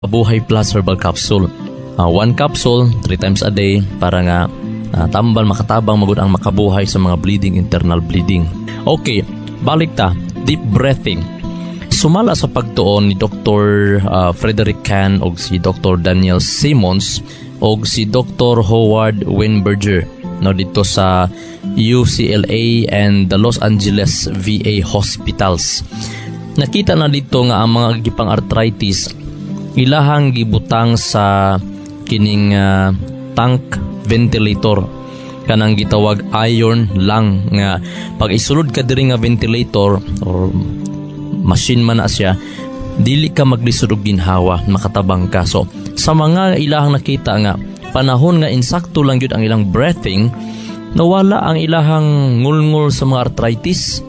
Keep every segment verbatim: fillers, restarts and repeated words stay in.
Buhay Plus Herbal Capsule. Uh, one capsule, three times a day para nga uh, tambal makatabang magud ang makabuhay sa mga bleeding, internal bleeding. Okay, balik ta. Deep breathing. Sumala sa pagtuon ni Doctor Uh, Frederick Kahn og si Doctor Daniel Simmons og si Doctor Howard Weinberger no dito sa U C L A and the Los Angeles V A hospitals. Nakita na dito nga ang mga gipang arthritis ilahang gibutang sa kining uh, tank ventilator kanang gitawag iron lung nga pag isulod ka diri nga ventilator or machine man na siya, dili ka maglisod og ginhawa, makatabang ka. So sa mga ilahang nakita nga panahon nga insakto lang gyud ang ilang breathing, nawala ang ilahang ngulngol sa mga arthritis.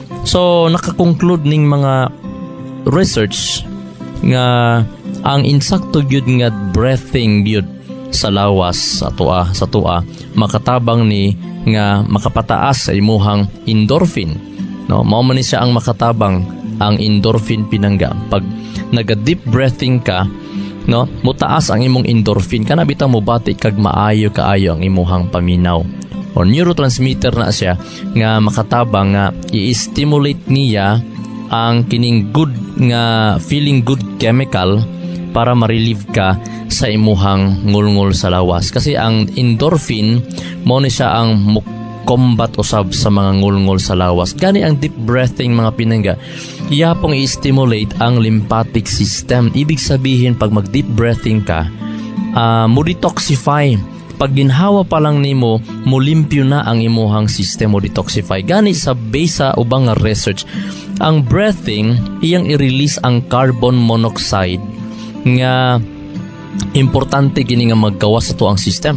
So nakakonclude ning mga research nga ang insakto gyud nga breathing gyud sa lawas sa tua sa tua makatabang ni nga makapataas sa imuhang endorphin, no? Mao man ni siya ang makatabang ang endorphin pinangga pag naga deep breathing ka, no, mutaas ang imong endorphin kana bitaw mo bati kag maayo kaayo ang imuhang paminaw or neurotransmitter na siya nga makatabang nga i-stimulate niya ang kining good nga feeling good chemical para ma-relieve ka sa imuhang ngulngol sa lawas. Kasi ang endorphin mo ni siya ang combat usab sa mga ngulngol sa lawas. Gani ang deep breathing mga pinangga, iya pong i-stimulate ang lymphatic system. Ibig sabihin pag mag deep breathing ka, uh, mo detoxify. Pag ginhawa pa lang nimo, mo limpyo na ang imuhang system, mo detoxify. Gani sa base sa ubang nga research, ang breathing iyang i-release ang carbon monoxide nga importante gini nga maggawas sa tuang system.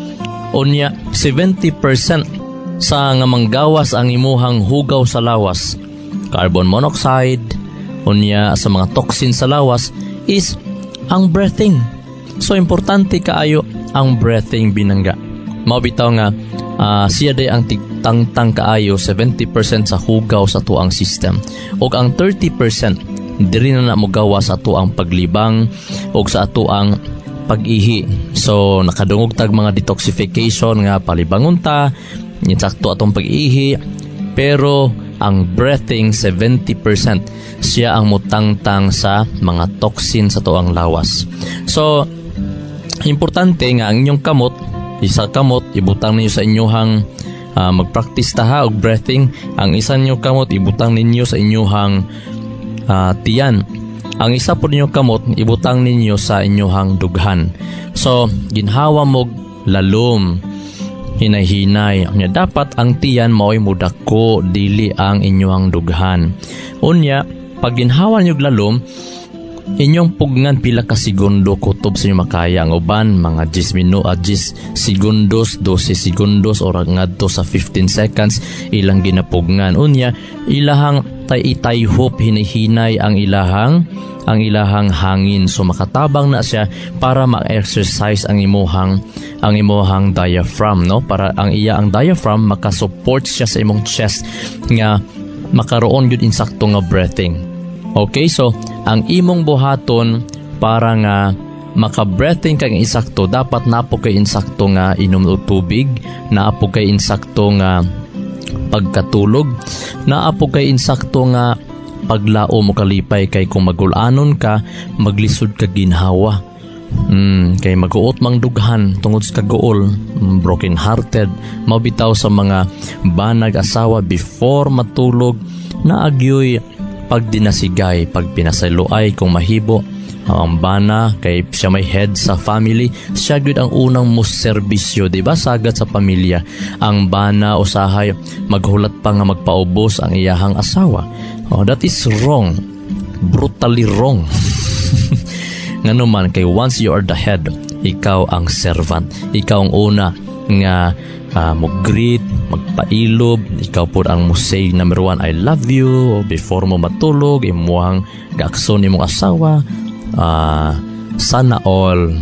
Unya seventy percent sa nga manggawas ang imuhang hugaw sa lawas, carbon monoxide, unya sa mga toxin sa lawas is ang breathing. So importante kaayo ang breathing binangga. Mabitaw nga uh, siya day ang tigtangtang kaayo seventy percent sa hugaw sa tuang system ug ang thirty percent diri na na mogawa sa atuang paglibang o sa atuang pag-ihi. So nakadungog tag mga detoxification nga palibangon ta, insakto atong pag-ihi, pero ang breathing seventy percent siya ang mutangtang sa mga toxin sa tuang lawas. So importante nga ang inyong kamot, isa kamot ibutang ninyo sa inyuhang uh, magpractice ta ha og breathing. Ang isa ninyo kamot ibutang ninyo sa inyuhang Uh, tiyan. Ang isa po ninyo kamot ibutang ninyo sa inyuhang dughan. So ginhawa mo lalom, hinay-hinay. Unya dapat ang tiyan mao'y mudako, dili ang inyuhang dughan. Unya pag ginhawa niyo lalom, inyong pugngan pila ka segundo kutob sa inyo makaya. Ang uban mga ten minuto at ten segundos, twelve segundos or ngadto sa fifteen seconds ilang ginapugngan. Unya ilahang tay-itay hop, hinihinay ang ilahang ang ilahang hangin. So makatabang na siya para ma-exercise ang imuhang ang imuhang diaphragm, no? Para ang iya ang diaphragm makasupport siya sa imong chest nga makaroon gyud insakto nga breathing. Okay, so ang imong buhaton para nga maka-breathing kang insakto, dapat napo kay insakto nga inom og tubig, naapo kay insakto nga pagkatulog, naapo kay insakto nga paglao mo kalipay, kay kung magulanon ka maglisod ka ginhawa, mm, kay maguot mang dughan tungod sa kaguol, mm, broken hearted, mabitaw sa mga banag asawa before matulog, naagyoy pag dinasigay, pag pinasaluay kung mahibo ang bana, kay siya may head sa family, siya gyud ang unang muserbisyo, di ba, sagad sa pamilya. Ang bana usahay maghulat pa nga magpaubos ang iyahang asawa. Oh, that is wrong, brutally wrong. Ngano man, kay once you are the head, ikaw ang servant, ikaw ang una nga uh, mag-greet, magpailob, ikaw po ang musay number one, I love you, before mo matulog, imuhang gaakson imong asawa, uh, sana all.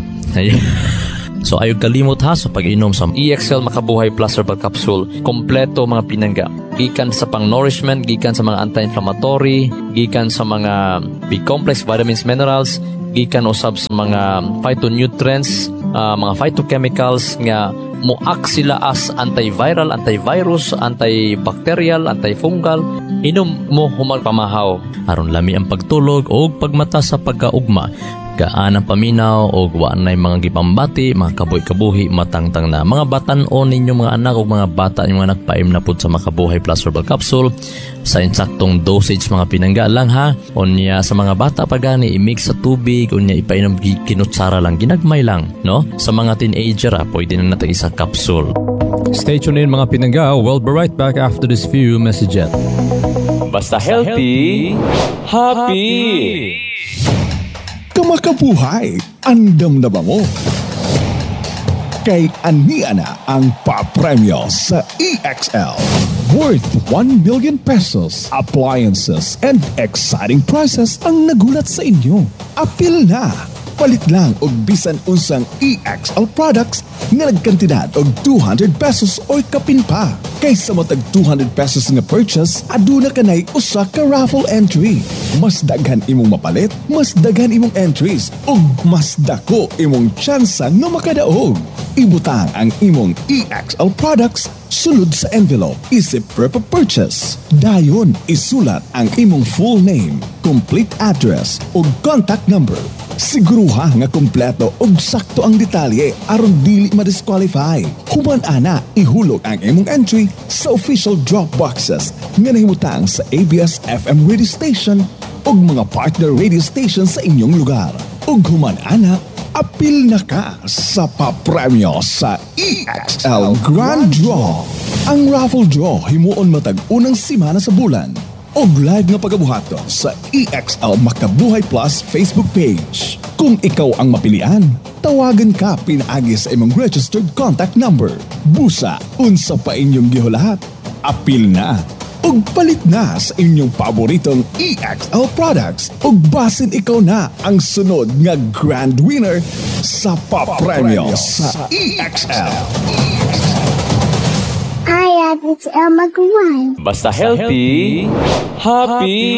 So ayaw kalimot ha sa pag-inom sa E X L Makabuhay Plus Herbal Capsule. Kompleto mga pinangga. gikan sa pang-nourishment, gikan sa mga anti-inflammatory, gikan sa mga B-complex, vitamins, minerals, gikan usab sa mga phytonutrients, uh, mga phytochemicals nga muak sila as antiviral, antivirus, antibacterial, antifungal. Inom mo humagpamahaw aron lami ang pagtulog o pagmata sa pagkaugma, gaan ang paminaw o waan na mga gipambati, mga kabuhi-kabuhi, matangtang na. Mga batan-on ninyo mga anak o mga bata yung mga nagpaim na po sa Makabuhay Plus Herbal Capsule sa insaktong dosage mga pinangga lang ha. O niya sa mga bata pa gani, i-mix sa tubig o niya ipainom kinutsara lang, ginagmay lang, no? Sa mga teenager ha, pwede na natin isang capsule. Stay tuned in mga pinangga. We'll be right back after this few messages. Basta healthy, happy! Kamakabuhay, andam na ba mo? Kay ania na ang papremyo sa E X L. Worth one million pesos, appliances, and exciting prizes ang nagulat sa inyo. Apil na! Palit lang og bisan unsang E X L products nga nagkantidad og two hundred pesos or kapin pa. Kaysa matag two hundred pesos nga purchase, aduna kanay usa ka raffle entry. Mas daghan imong mapalit, mas daghan imong entries, ug mas dako imong tsansa nga makadaog. Ibutang ang imong E X L products sulod sa envelope isip per purchase. Dayon isulat ang imong full name, complete address ug contact number. Siguruha nga kompleto ug sakto ang detalye aron dili ma-disqualify. Human ana ihulog ang imong entry sa official drop boxes nga nahimutang sa A B S F M radio station ug mga partner radio station sa inyong lugar. Ug human ana, apil na ka sa papremyo sa E X L Grand Draw. Ang raffle draw himuon matag unang simana sa bulan. Og live nga pagabuhaton sa E X L Makabuhay Plus Facebook page. Kung ikaw ang mapilian, tawagan ka pinaagi sa imong registered contact number. Busa, unsa pa inyong gihulahat? Apil na! Ug palit na sa inyong paboritong E X L products. Ug basin ikaw na ang sunod nga grand winner sa papremyo sa E X L. Hi, it's El Magwan. Basta healthy, happy!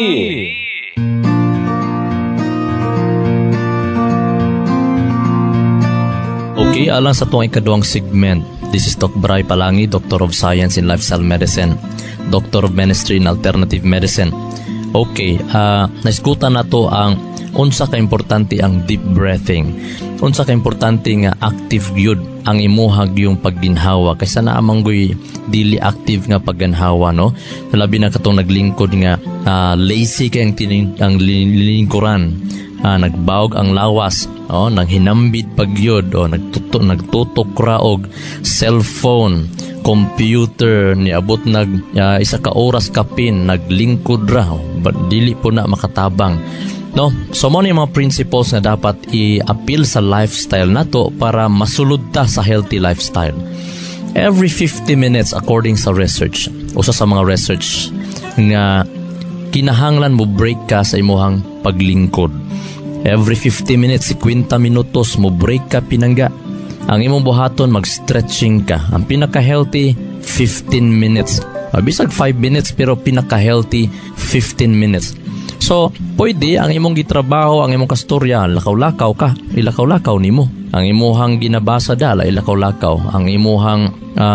Okay, alang sa itong ikaduang segment. This is Doc Bray Palangi, Doctor of Science in Lifestyle Medicine, Doctor of Ministry in Alternative Medicine. Okay, uh, naiskutan na to ang unsa ka importante ang deep breathing. Unsa ka importante nga active gyud ang imuhag yung pagginhawa kaysa na amanggoy dili active nga pagginhawa, no? Labi na katong naglingkod nga uh, lazy kay ang tining ang lilingkuran. Uh, nagbawog ang lawas, oh, naghinambit pagyod, oh, nagtutok nagtutok ra og cellphone, computer, niabot nag uh, isa ka oras kapin naglingkod ra, oh, but dili po na makatabang. No, so mo ni mga principles na dapat i-appeal sa lifestyle nato para masulod ta sa healthy lifestyle. Every fifty minutes according sa research, usa sa mga research nga kinahanglan mo break ka sa imuhang paglingkod. Every fifty minutes, fifty minutos mo break ka pinangga. Ang imong buhaton mag-stretching ka. Ang pinaka-healthy fifteen minutes. Bisag five minutes pero pinaka-healthy fifteen minutes. So, pwede ang imong gitrabaho, ang imong kastorya, lakaw-lakaw ka, ilakaw-lakaw nimo. Ang imuhang ginabasa dala, ilakaw-lakaw. Ang imuhang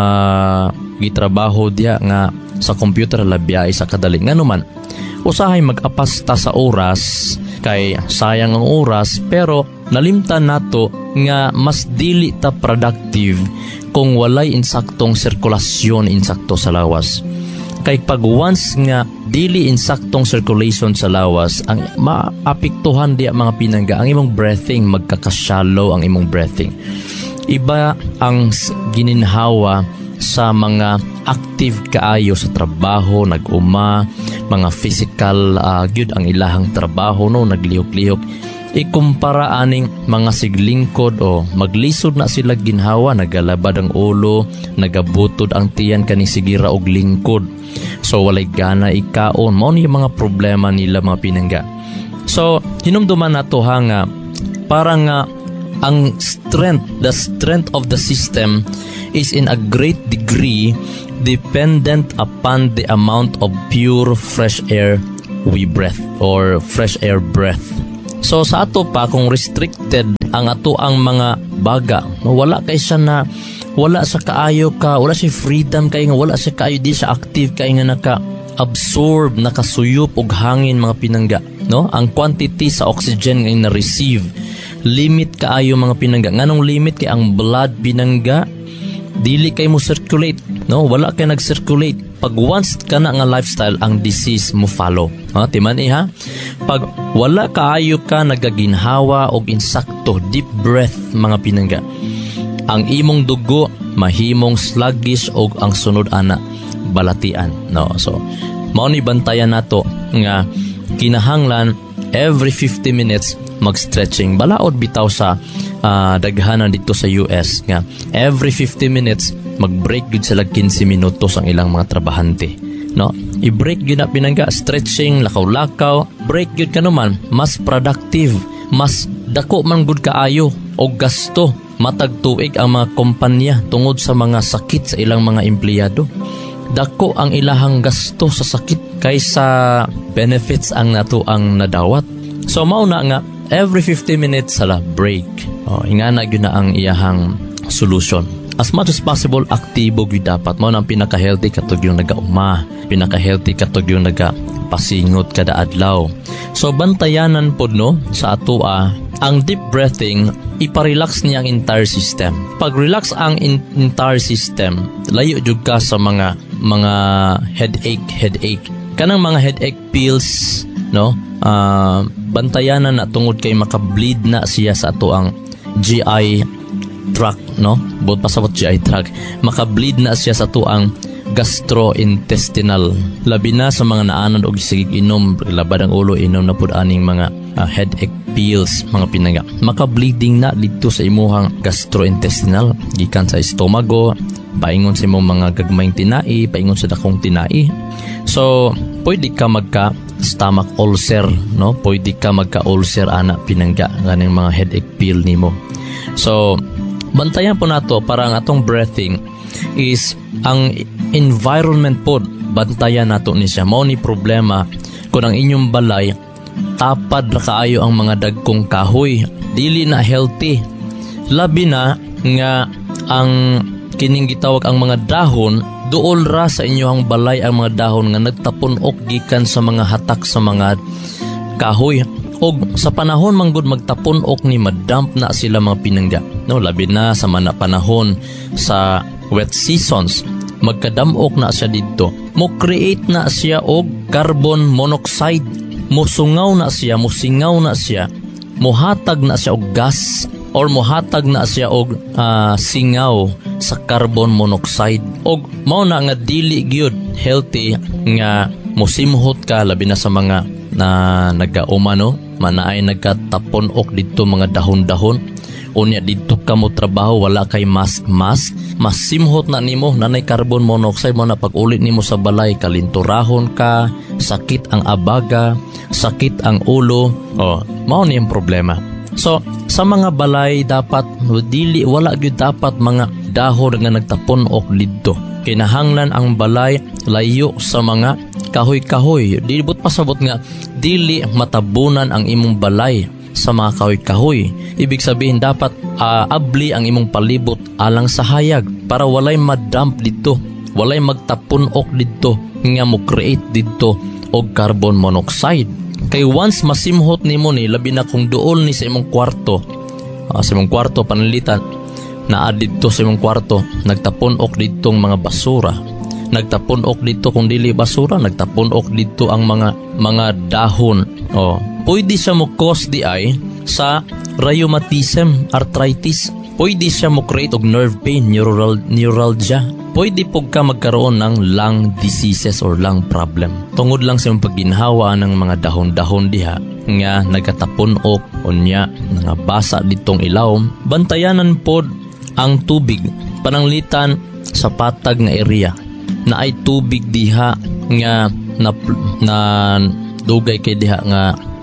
uh, gitrabaho diya nga sa computer labiyay sa kadali. Nga naman, usahay mag-apasta sa oras, kay sayang ang oras, pero nalimtan nato nga mas dili ta productive kung walay insaktong sirkulasyon insakto sa lawas. Kay pag once nga dili insaktong circulation sa lawas, ang maapektuhan diya mga pinangga ang imong breathing, magkakashallow ang imong breathing. Iba ang gininhawa sa mga active kaayo sa trabaho, nag-uma, mga physical uh, gyud ang ilahang trabaho, no, naglihok-lihok. Ikumpara aning mga siglingkod o maglisod na sila ginhawa, nagalabad ang ulo, nagabutod ang tiyan kaning sigira og lingkod. So walay gana ikaon, mao ni mga problema nila mga pinangga. So hinumduman nato ha nga para nga ang strength, the strength of the system is in a great degree dependent upon the amount of pure fresh air we breath or fresh air breath. So sa ato pa, kung restricted ang ato ang mga baga, wala kay siya na, wala sa kaayo ka, wala siya freedom kay nga, wala siya kaayo, di siya active kay nga naka-absorb, nakasuyop og hangin mga pinangga. No? Ang quantity sa oxygen nga na-receive, limit kaayo mga pinangga. Nganong limit kay ang blood pinangga, dili kay mo circulate, no? Wala kay nag-circulate. Pag once ka na nga lifestyle, ang disease mo follow. Ha, timan eh ha? Pag wala kaayo ka nagaginhawa og insakto, deep breath mga pinangga, ang imong dugo mahimong sluggish og ang sunod ana balatian, no? So mao ni bantayan nato nga kinahanglan every fifty minutes mag-stretching. Balaod bitaw sa uh, daghanan dito sa U S nga every fifty minutes mag-break gud sila fifteen minutos ang ilang mga trabahante, no? I-break gud na pinangga, stretching, lakaw-lakaw, break gud kanuman, mas productive, mas dako man gud kaayo og gasto matag tuig ang mga kompanya tungod sa mga sakit sa ilang mga empleyado. Dako ang ilahang gasto sa sakit kaysa benefits ang nato ang nadawat. So mao na nga every fifty minutes sala break. Oh, ingana gyud na ang iyahang solution. As much as possible, aktibo gyud dapat. Mao nang pinaka-healthy katug yung nagauma, pinaka-healthy katug yung nagapasingot kada adlaw. So bantayanan pod no sa ato ah, ang deep breathing, iparelax niya ang entire system. Pag relax ang in- entire system, layo jud ka sa mga mga headache, headache. Kanang mga headache pills, no? Uh, bantayanan na tungod kay maka-bleed na siya sa ato ang G I tract, no? Bot pasabot G I tract. Maka-bleed na siya sa ato ang gastrointestinal. Labi na sa mga naanon og sigig inom, labad ang ulo, inom na pud aning mga uh, headache pills, mga pinangga. Maka-bleeding na dito sa imuhang gastrointestinal, gikan sa estomago, paingon sa imong mga gagmayng tinai, paingon sa dakong tinai. So, pwede ka magka stomach ulcer, no? Pwede ka magka-ulcer ana pinangga ganing mga headache pill nimo. So, bantayan po nato para ang atong breathing is ang environment po, bantayan nato ni siya. Mao ni problema kung ang inyong balay tapad ra kaayo ang mga dagkong kahoy, dili na healthy. Labi na nga ang kining gitawag ang mga dahon, duol ra sa inyong balay ang mga dahon nga nagtapon-ok gikan sa mga hatak sa mga kahoy. Og sa panahon manggod magtapon-ok ni madamp na sila mga pinangga, no? Labi na sa mana panahon sa wet seasons, magkadamok na siya dito. Mo create na siya og carbon monoxide, musungaw na siya, musingaw na siya, muhatag na siya og gas or muhatag na siya og uh, singaw sa carbon monoxide. Og mao na nga dili gyud healthy nga musimhot ka labi na sa mga na nagauma, no? Manaay nagkatapon ok dito mga dahon-dahon. Unya dito ka mo trabaho, wala kay mask-mask, masimhot na nimo, nanay carbon monoxide mo na pag-ulit nimo sa balay, kalinturahon ka, sakit ang abaga, sakit ang ulo. Oh, mao ni ang problema. So, sa mga balay dapat dili wala gyud dapat mga dahon nga nagtapon ok didto. Kinahanglan ang balay layo sa mga kahoy-kahoy. Dilibot pasabot nga dili matabunan ang imong balay sa mga kahoy-kahoy. Ibig sabihin dapat uh, abli ang imong palibot alang sa hayag para walay madamp dito, walay magtapon-ok dito nga mo create dito og carbon monoxide. Kay once masimhot nimo ni, labi na kung duol ni sa imong kwarto, uh, sa imong kwarto panalitan na dito sa imong kwarto, nagtapon-ok ditong mga basura, nagtapon-ok dito kung dili basura, nagtapon-ok dito ang mga mga dahon. Oh, pwede siya mo cause di ay sa rheumatism, arthritis. Pwede siya mo create og nerve pain, neural, neuralgia. Pwede po ka magkaroon ng lung diseases or lung problem. Tungod lang sa pagginhawa ng mga dahon-dahon diha nga nagkatapon-ok unya nga basa ditong ilawom. Bantayanan pod ang tubig, pananglitan sa patag nga area na ay tubig diha nga na, na dugay kay diha nga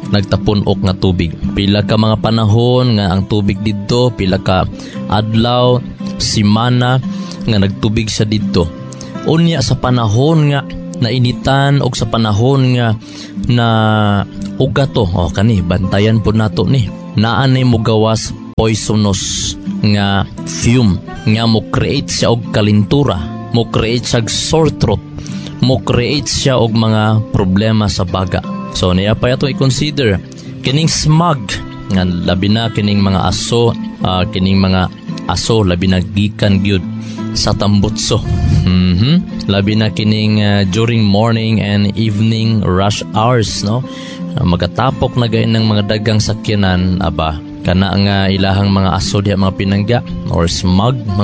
nagtapunok nga tubig. Pila ka mga panahon nga ang tubig didto, pila ka adlaw, simana nga nagtubig sa didto. Unya sa panahon nga nainitan og sa panahon nga na ugato, oh kani bantayan po nato ni. Naa ni mo gawas poisonous nga fume nga mo create siya og kalintura, mo create siya og sore throat, mo create siya og mga problema sa baga. So niya pa yato i-consider kining smog nga labi na kining mga aso, uh, kining mga aso labi na gikan gyud sa tambutso. Mhm. Labi na kining uh, during morning and evening rush hours, no? Uh, magatapok na gayon ng mga dagang sakyanan, aba kana nga ilahang mga aso diha mga pinangga or smog, mga